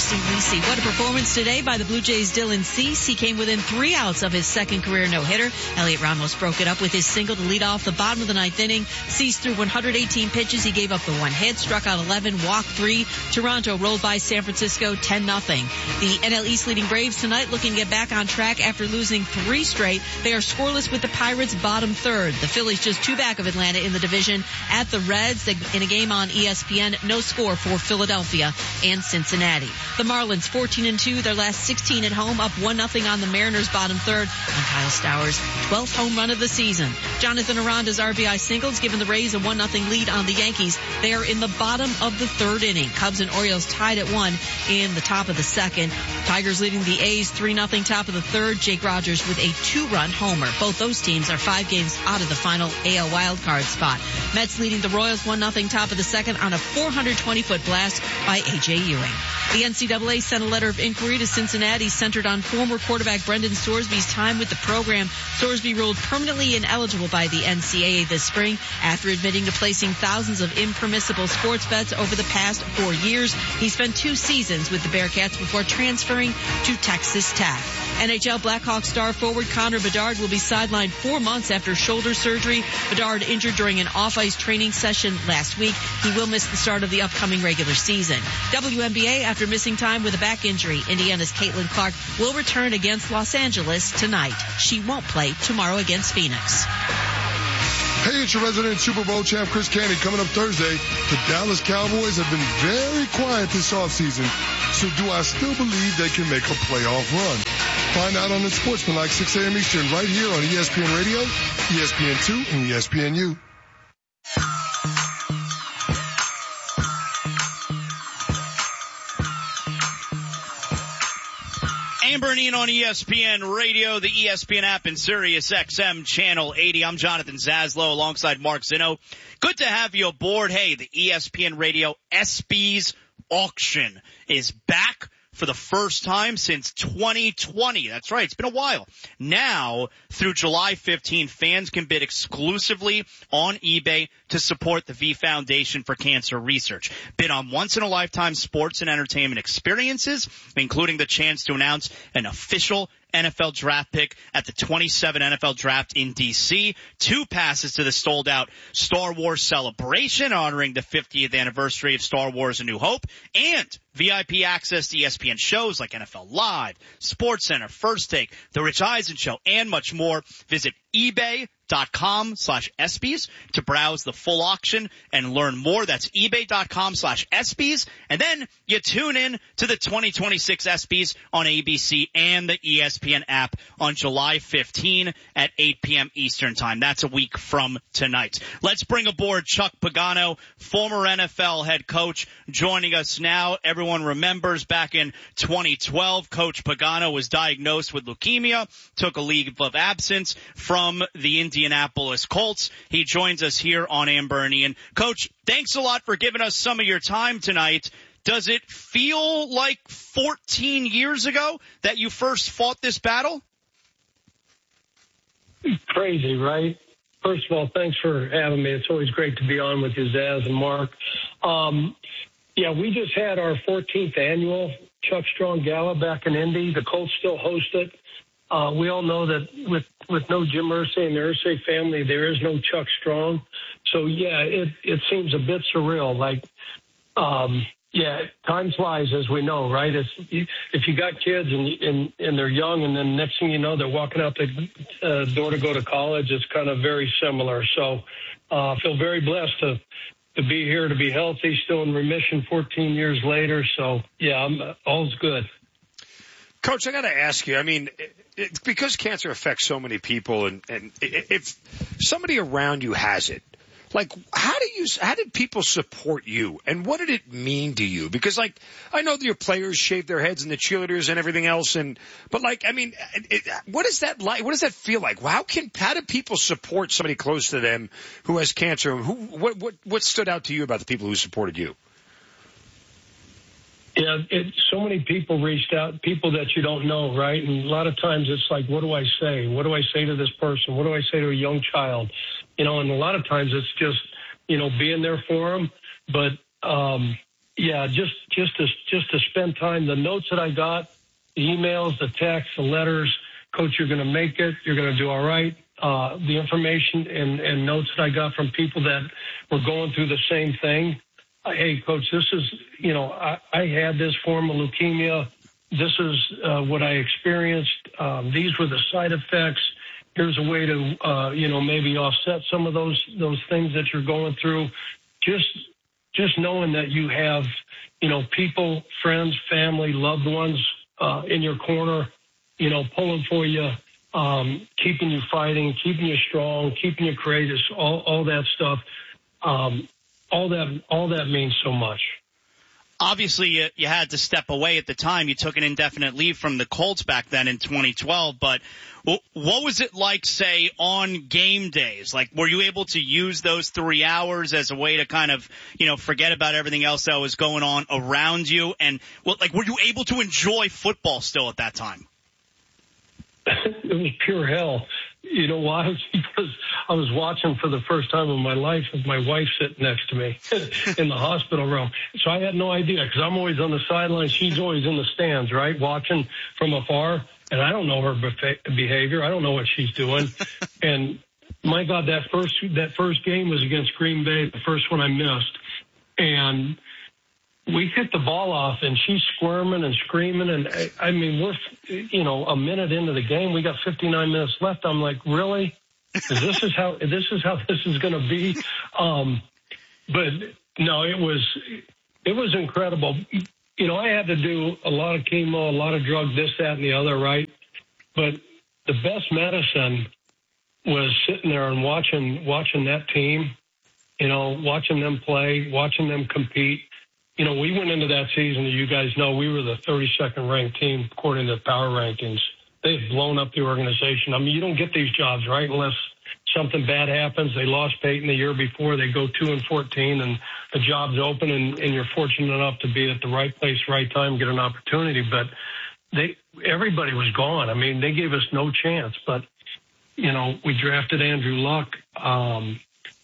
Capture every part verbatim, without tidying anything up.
Steve Lisi. What a performance today by the Blue Jays' Dylan Cease. He came within three outs of his second career no-hitter. Elliot Ramos broke it up with his single to lead off the bottom of the ninth inning. Cease threw one hundred eighteen pitches. He gave up the one hit, struck out eleven, walked three. Toronto rolled by San Francisco ten nothing. The N L East leading Braves tonight looking to get back on track after losing three straight. They are scoreless with the Pirates bottom third. The Phillies just two back of Atlanta in the division at the Reds in a game on E S P N. No score for Philadelphia and Cincinnati. The Marlins fourteen and two, their last sixteen at home, up one nothing on the Mariners bottom third on Kyle Stowers' twelfth home run of the season. Jonathan Aranda's R B I singles giving the Rays a one nothing lead on the Yankees. They are in the bottom of the third inning. Cubs and Orioles tied at one in the top of the second. Tigers leading the A's three nothing top of the third. Jake Rogers with a two-run homer. Both those teams are five games out of the final A L wildcard spot. Mets leading the Royals one nothing top of the second on a four hundred twenty foot blast by A J Ewing. The N C double A sent a letter of inquiry to Cincinnati centered on former quarterback Brendan Sorsby's time with the program. Sorsby ruled permanently ineligible by the N C double A this spring after admitting to placing thousands of impermissible sports bets over the past four years. He spent two seasons with the Bearcats before transferring to Texas Tech. N H L Blackhawks star forward Connor Bedard will be sidelined four months after shoulder surgery. Bedard injured during an off-ice training session last week. He will miss the start of the upcoming regular season. W N B A, after missing time with a back injury, Indiana's Caitlin Clark will return against Los Angeles tonight. She won't play tomorrow against Phoenix. Hey, it's your resident Super Bowl champ, Chris Canty. Coming up Thursday, the Dallas Cowboys have been very quiet this offseason. So do I still believe they can make a playoff run? Find out on the Sportsmanlike, six a.m. Eastern, right here on E S P N Radio, E S P N two, and E S P N U. Amber and Ian on E S P N Radio, the E S P N app, and Sirius X M Channel eighty. I'm Jonathan Zaslow alongside Mark Zinno. Good to have you aboard. Hey, the E S P N Radio ESPYs auction is back for the first time since twenty twenty. That's right. It's been a while. Now, through July fifteenth, fans can bid exclusively on eBay to support the V Foundation for Cancer Research. Bid on once-in-a-lifetime sports and entertainment experiences, including the chance to announce an official N F L draft pick at the twenty-seven N F L draft in D C, two passes to the sold-out Star Wars celebration honoring the fiftieth anniversary of Star Wars A New Hope, and V I P access to E S P N shows like N F L Live, SportsCenter, First Take, The Rich Eisen Show, and much more. Visit ebay.com slash ESPYs to browse the full auction and learn more. That's ebay.com slash ESPYs. And then you tune in to the twenty twenty-six ESPYs on A B C and the E S P N app on July fifteenth at eight p.m. Eastern Time. That's a week from tonight. Let's bring aboard Chuck Pagano, former N F L head coach, joining us now. Everyone remembers back in twenty twelve, Coach Pagano was diagnosed with leukemia, took a leave of absence from the Indianapolis Colts. He joins us here on Amber and Ian. Coach, thanks a lot for giving us some of your time tonight. Does it feel like fourteen years ago that you first fought this battle? Crazy, right? First of all, thanks for having me. It's always great to be on with you, Zaz and Mark. Um, yeah, we just had our fourteenth annual Chuck Strong Gala back in Indy. The Colts still host it. Uh, we all know that with, with no Jim Irsay and the Irsay family, there is no Chuck Strong. So, yeah, it, it seems a bit surreal. Like, um, yeah, time flies, as we know, right? It's, if you got kids and, and and they're young, and then next thing you know, they're walking out the uh, door to go to college, it's kind of very similar. So uh, I feel very blessed to to be here, to be healthy, still in remission fourteen years later. So, yeah, I'm, all's good. Coach, I got to ask you, I mean, it, it, because cancer affects so many people, and, and if somebody around you has it, like, how do you, how did people support you, and what did it mean to you? Because, like, I know that your players shave their heads and the cheerleaders and everything else, and, but like, I mean, it, what is that like? What does that feel like? How can, how do people support somebody close to them who has cancer? Who, what, what, what stood out to you about the people who supported you? Yeah, it, so many people reached out, people that you don't know, right? And a lot of times it's like, what do I say? What do I say to this person? What do I say to a young child? You know, and a lot of times it's just, you know, being there for them. But, um, yeah, just just to just to spend time. The notes that I got, the emails, the texts, the letters. Coach, you're going to make it. You're going to do all right. Uh, the information and, and notes that I got from people that were going through the same thing. Uh, hey, Coach, this is, you know, I, I had this form of leukemia. This is uh, what I experienced. Um, these were the side effects. Here's a way to, uh, you know, maybe offset some of those those things that you're going through. Just just knowing that you have, you know, people, friends, family, loved ones uh, in your corner, you know, pulling for you, um, keeping you fighting, keeping you strong, keeping you courageous, all, all that stuff. Um, all that, all that means so much. Obviously, you, you had to step away at the time. You took an indefinite leave from the Colts back then in twenty twelve. But what was it like, say, on game days? Like, were you able to use those three hours as a way to kind of, you know, forget about everything else that was going on around you? And, well, like, were you able to enjoy football still at that time? It was pure hell. You know why? Because I was watching for the first time in my life with my wife sitting next to me in the hospital room. So I had no idea because I'm always on the sideline. She's always in the stands, right, watching from afar. And I don't know her behavior. I don't know what she's doing. And my God, that first that first game was against Green Bay, the first one I missed. And we hit the ball off, and she's squirming and screaming. And, I, I mean, we're, you know, a minute into the game. We got fifty-nine minutes left. I'm like, really? Is this is how this is how this is going to be? Um, but, no, it was it was incredible. You know, I had to do a lot of chemo, a lot of drugs, this, that, and the other, right? But the best medicine was sitting there and watching watching that team, you know, watching them play, watching them compete. You know, we went into that season, as you guys know, we were the thirty-second ranked team according to the power rankings. They've blown up the organization. I mean, you don't get these jobs, right, unless something bad happens. They lost Peyton the year before. They go two and fourteen, and the job's open, and, and you're fortunate enough to be at the right place, right time, get an opportunity. But they, everybody was gone. I mean, they gave us no chance. But, you know, we drafted Andrew Luck. Um,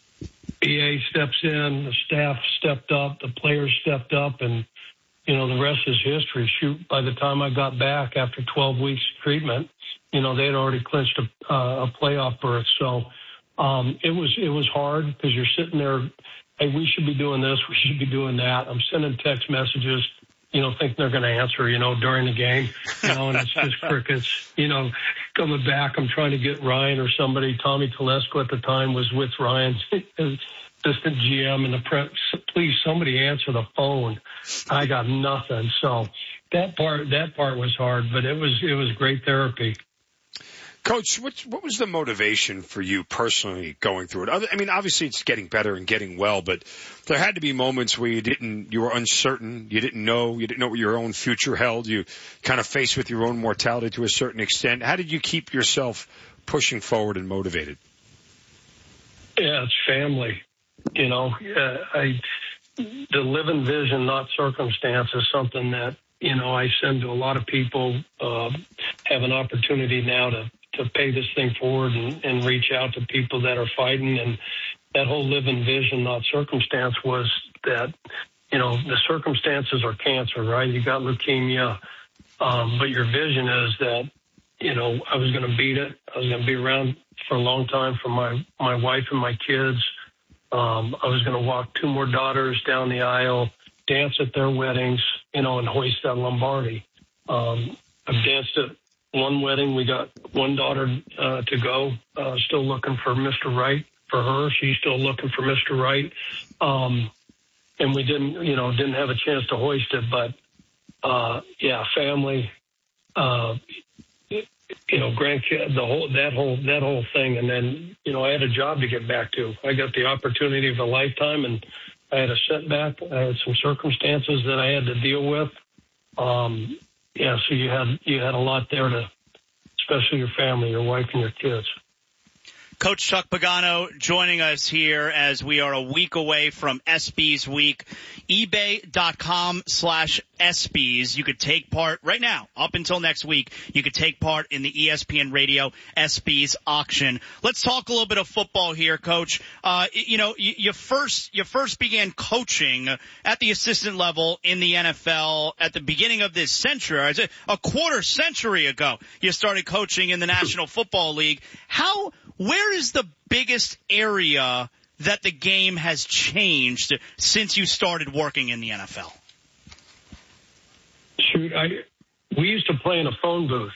E A steps in, the staff stepped up, the players stepped up, and, you know, the rest is history. Shoot, by the time I got back after twelve weeks of treatment, you know, they had already clinched a, uh, a playoff berth. So um, it was it was hard because you're sitting there, hey, we should be doing this, we should be doing that. I'm sending text messages, you know, thinking they're going to answer, you know, during the game, you know, and it's just crickets. You know, coming back, I'm trying to get Ryan or somebody. Tommy Telesco at the time was with Ryan's assistant G M and the press. Please, somebody answer the phone. I got nothing. So that part, that part was hard, but it was, it was great therapy. Coach, what, what was the motivation for you personally going through it? I mean, obviously it's getting better and getting well, but there had to be moments where you didn't, you were uncertain, you didn't know, you didn't know what your own future held, you kind of faced with your own mortality to a certain extent. How did you keep yourself pushing forward and motivated? Yeah, it's family. You know, uh, I, the living vision, not circumstance, is something that, you know, I send to a lot of people, uh, have an opportunity now to, to pay this thing forward and, and reach out to people that are fighting. And that whole living vision, not circumstance, was that, you know, the circumstances are cancer, right? You got leukemia. Um, but your vision is that, you know, I was going to beat it. I was going to be around for a long time for my, my wife and my kids. Um, I was going to walk two more daughters down the aisle, dance at their weddings, you know, and hoist that Lombardi. Um, I've danced at one wedding. We got one daughter uh, to go, uh, still looking for Mister Right for her. She's still looking for Mister Right. Um, and we didn't, you know, didn't have a chance to hoist it. But, uh, yeah, family, uh, you know, grandkids, the whole, that whole, that whole thing. And then, you know, I had a job to get back to. I got the opportunity of a lifetime, and I had a setback. I had some circumstances that I had to deal with. Um, yeah, so you had, you had a lot there to, especially your family, your wife and your kids. Coach Chuck Pagano joining us here as we are a week away from ESPYs week. eBay.com slash ESPYs. You could take part right now, up until next week. You could take part in the E S P N Radio ESPYs auction. Let's talk a little bit of football here, Coach. Uh, you know, you, you first, you first began coaching at the assistant level in the N F L at the beginning of this century. A quarter century ago, you started coaching in the National Football League. How, where is the biggest area that the game has changed since you started working in the N F L? Shoot, I, we used to play in a phone booth.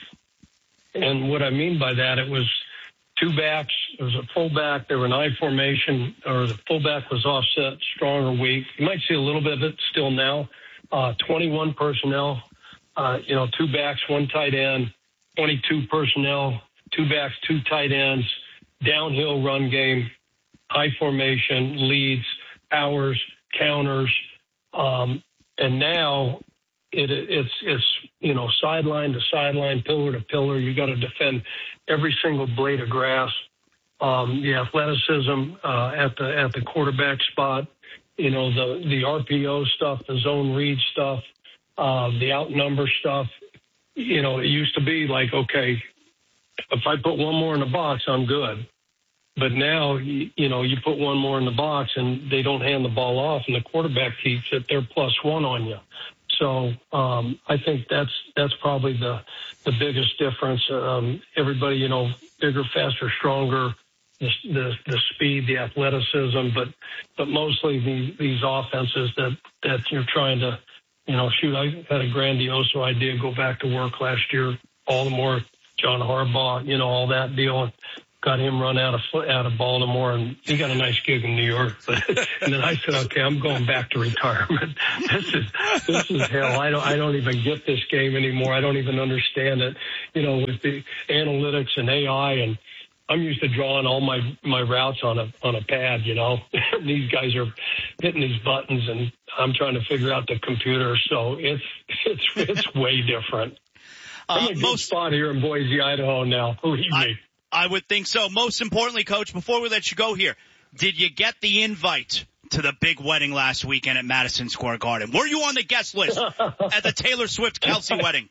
And what I mean by that, it was two backs. It was a fullback. They were an I formation, or the fullback was offset, strong or weak. You might see a little bit of it still now. Uh, twenty-one personnel, uh, you know, two backs, one tight end, twenty-two personnel, two backs, two tight ends, downhill run game, high formation, leads, powers, counters. Um, and now it, it's, it's, you know, sideline to sideline, pillar to pillar. You got to defend every single blade of grass. Um, the athleticism, uh, at the, at the quarterback spot, you know, the, the R P O stuff, the zone read stuff, uh, the outnumber stuff. You know, it used to be like, okay, if I put one more in the box, I'm good. But now, you, you know, you put one more in the box and they don't hand the ball off and the quarterback keeps it, they're plus one on you. So um, I think that's that's probably the the biggest difference. Um, everybody, you know, bigger, faster, stronger, the, the the speed, the athleticism, but but mostly the, these offenses that that you're trying to, you know, shoot. I had a grandiose idea, go back to work last year, Baltimore, John Harbaugh, you know, all that deal. Got him run out of out of Baltimore, and he got a nice gig in New York. But, and then I said, okay, I'm going back to retirement. This is this is hell. I don't I don't even get this game anymore. I don't even understand it. You know, with the analytics and A I, and I'm used to drawing all my my routes on a on a pad. You know, these guys are hitting these buttons, and I'm trying to figure out the computer. So it's it's it's way different. I'm in a good most, spot here in Boise, Idaho now. Believe I, me. I would think so. Most importantly, Coach, before we let you go here, did you get the invite to the big wedding last weekend at Madison Square Garden? Were you on the guest list at the Taylor Swift-Kelsey wedding?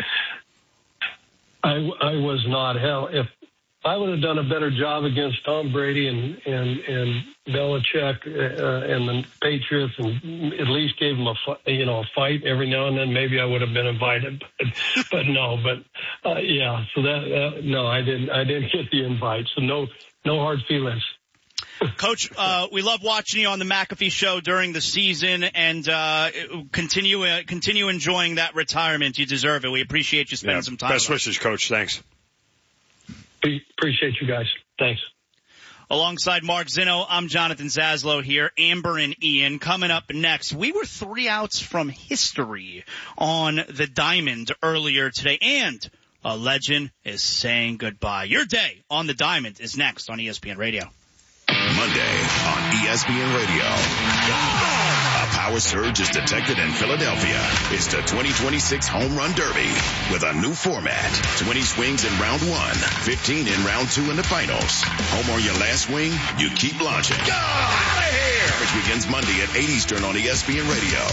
I, I was not. Hell, if I would have done a better job against Tom Brady and, and, and Belichick uh, and the Patriots and at least gave them a, you know, a fight every now and then, maybe I would have been invited, but, but no, but, uh, yeah, so that, uh, no, I didn't, I didn't get the invite. So no, no hard feelings. Coach, uh, we love watching you on the McAfee show during the season, and uh, continue, uh, continue enjoying that retirement. You deserve it. We appreciate you spending yeah, some time. Best wishes, Coach. Thanks. Appreciate you guys. Thanks. Alongside Mark Zinno, I'm Jonathan Zaslow here. Amber and Ian coming up next. We were three outs from history on the diamond earlier today, and a legend is saying goodbye. Your day on the diamond is next on E S P N Radio. Monday on E S P N Radio. A power surge is detected in Philadelphia. It's the twenty twenty-six Home Run Derby with a new format. twenty swings in round one, fifteen in round two in the finals. Home on your last swing, you keep launching. Go out of here! Which begins Monday at eight Eastern on E S P N Radio.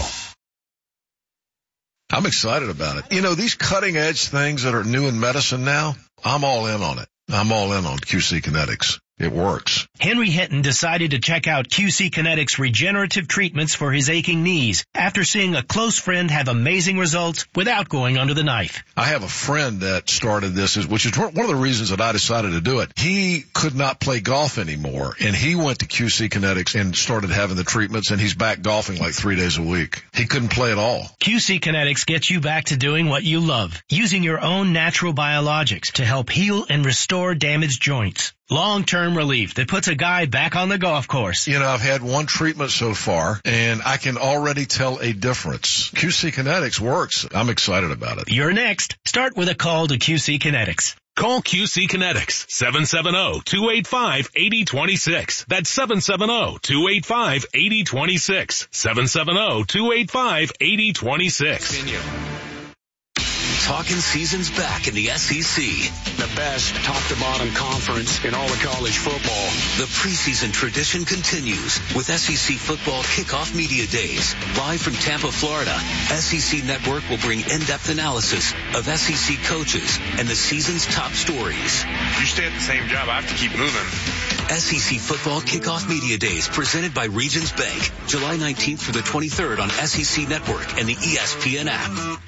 I'm excited about it. You know, these cutting edge things that are new in medicine now, I'm all in on it. I'm all in on Q C Kinetics. It works. Henry Hinton decided to check out Q C Kinetics regenerative treatments for his aching knees after seeing a close friend have amazing results without going under the knife. I have a friend that started this, which is one of the reasons that I decided to do it. He could not play golf anymore, and he went to Q C Kinetics and started having the treatments, and he's back golfing like three days a week. He couldn't play at all. Q C Kinetics gets you back to doing what you love, using your own natural biologics to help heal and restore damaged joints. Long-term relief that puts a guy back on the golf course. You know, I've had one treatment so far, and I can already tell a difference. Q C Kinetics works. I'm excited about it. You're next. Start with a call to Q C Kinetics. Call Q C Kinetics, seven seven zero, two eight five, eight zero two six. That's seven seven zero, two eight five, eight zero two six. seven seven zero, two eight five, eight zero two six. talking season's back in the S E C. The best top-to-bottom conference in all of college football. The preseason tradition continues with S E C Football Kickoff Media Days. Live from Tampa, Florida, S E C Network will bring in-depth analysis of S E C coaches and the season's top stories. You stay at the same job, I have to keep moving. S E C Football Kickoff Media Days presented by Regions Bank, July nineteenth through the twenty-third on S E C Network and the E S P N app.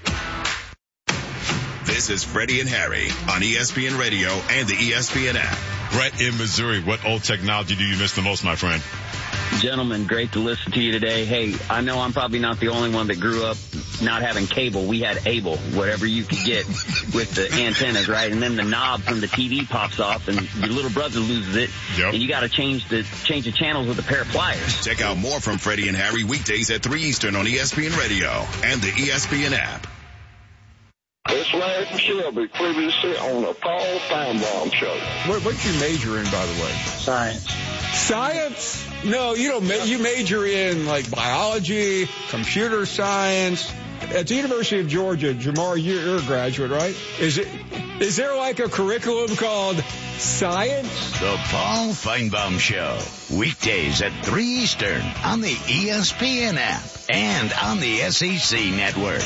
This is Freddie and Harry on E S P N Radio and the E S P N app. Brett in Missouri, what old technology do you miss the most, my friend? Gentlemen, great to listen to you today. Hey, I know I'm probably not the only one that grew up not having cable. We had Able, whatever you could get with the antennas, right? And then the knob from the T V pops off and your little brother loses it. Yep. And you got to change the change the channels with a pair of pliers. Check out more from Freddie and Harry weekdays at three Eastern on E S P N Radio and the E S P N app. It's Larry from Shelby, previously on the Paul Feinbaum Show. What, what's you major in, by the way? Science. Science? No, you don't. Ma- you major in like biology, computer science. At the University of Georgia, Jamar, you're, you're a graduate, right? Is it? Is there like a curriculum called science? The Paul Feinbaum Show, weekdays at three Eastern on the E S P N app and on the S E C Network.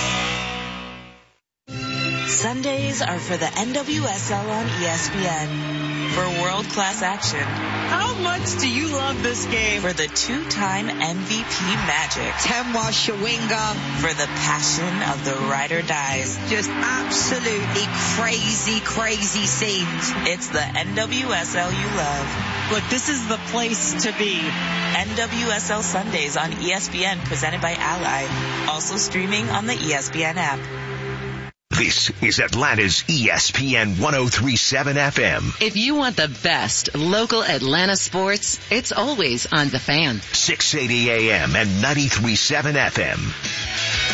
Sundays are for the N W S L on E S P N. For world-class action. How much do you love this game? For the two-time M V P Magic. Temwa Shawinga. For the passion of the ride or dies. Just absolutely crazy, crazy scenes. It's the N W S L you love. Look, this is the place to be. N W S L Sundays on E S P N, presented by Ally. Also streaming on the E S P N app. This is Atlanta's E S P N one oh three point seven F M. If you want the best local Atlanta sports, it's always on The Fan. six eighty A M and ninety-three point seven F M.